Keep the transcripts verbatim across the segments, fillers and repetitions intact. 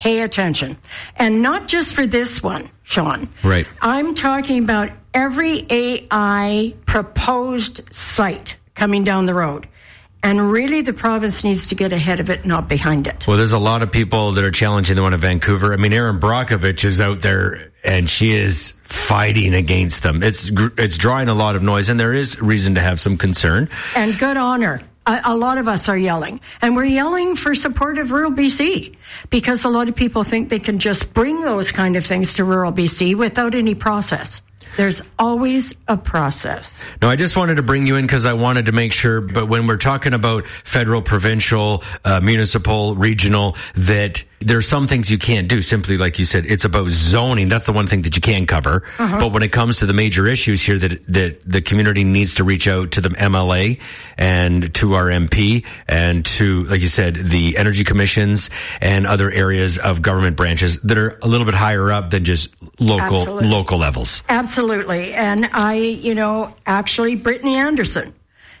pay attention. And not just for this one, Sean. Right. I'm talking about every A I proposed site coming down the road. And really, the province needs to get ahead of it, not behind it. Well, there's a lot of people that are challenging the one in Vancouver. I mean, Erin Brockovich is out there, and she is fighting against them. It's it's drawing a lot of noise, and there is reason to have some concern. And good on her. A, a lot of us are yelling. And we're yelling for support of rural B C, because a lot of people think they can just bring those kind of things to rural B C without any process. There's always a process. No, I just wanted to bring you in because I wanted to make sure, but when we're talking about federal, provincial, uh, municipal, regional, that there's some things you can't do. Simply, like you said, it's about zoning. That's the one thing that you can cover. Uh-huh. But when it comes to the major issues here, that that the community needs to reach out to the M L A and to our M P and to, like you said, the energy commissions and other areas of government branches that are a little bit higher up than just local Absolutely. local levels. Absolutely. And I, you know, actually, Brittany Anderson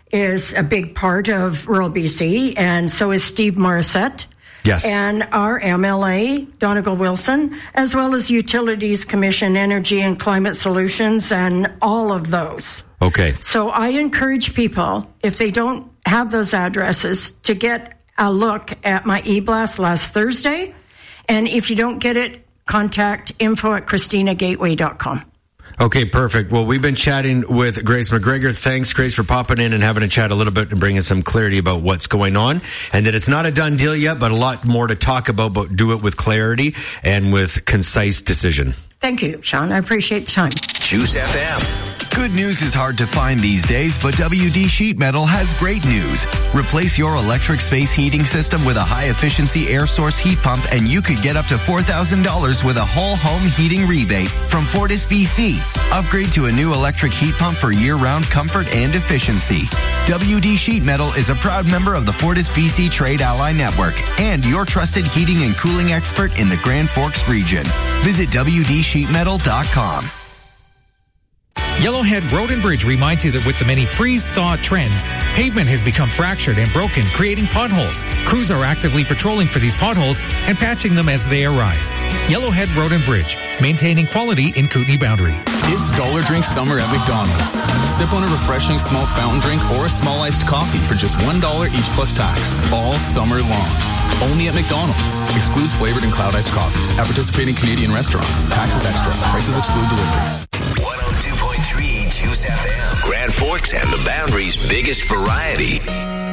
is a big part of rural B C, and so is Steve Morissette. Yes. And our M L A, Donegal Wilson, as well as Utilities Commission, Energy and Climate Solutions, and all of those. Okay. So I encourage people, if they don't have those addresses, to get a look at my e-blast last Thursday. And if you don't get it, contact info at christina gateway dot com. Okay, perfect. Well, we've been chatting with Grace McGregor. Thanks, Grace, for popping in and having a chat a little bit and bringing some clarity about what's going on, and that it's not a done deal yet, but a lot more to talk about, but do it with clarity and with concise decision. Thank you, Sean. I appreciate the time. Juice F M. Good news is hard to find these days, but W D Sheet Metal has great news. Replace your electric space heating system with a high-efficiency air source heat pump, and you could get up to four thousand dollars with a whole home heating rebate from Fortis B C. Upgrade to a new electric heat pump for year-round comfort and efficiency. W D Sheet Metal is a proud member of the Fortis B C Trade Ally Network and your trusted heating and cooling expert in the Grand Forks region. Visit w d sheet metal dot com. Yellowhead Road and Bridge reminds you that with the many freeze-thaw trends, pavement has become fractured and broken, creating potholes. Crews are actively patrolling for these potholes and patching them as they arise. Yellowhead Road and Bridge, maintaining quality in Kootenay Boundary. It's Dollar Drink Summer at McDonald's. Sip on a refreshing small fountain drink or a small iced coffee for just one dollar each plus tax, all summer long. Only at McDonald's. Excludes flavored and cloud iced coffees at participating Canadian restaurants. Taxes extra. Prices exclude delivery. one oh two point three Juice F M. Grand Forks and the Boundary's biggest variety.